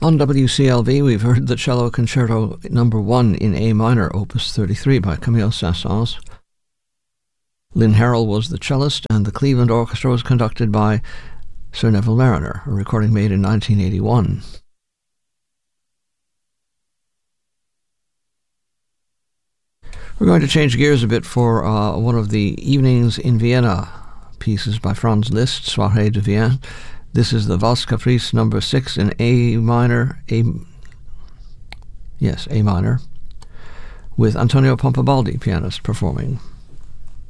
On WCLV, we've heard the Cello Concerto No. 1 in A minor, Opus 33 by Camille Saint-Saëns. Lynn Harrell was the cellist, and the Cleveland Orchestra was conducted by Sir Neville Marriner, a recording made in 1981. We're going to change gears a bit for one of the Evenings in Vienna pieces by Franz Liszt, Soirée de Vienne. This is the Valse Caprice No. 6 in A minor, A minor, with Antonio Pompabaldi, pianist, performing.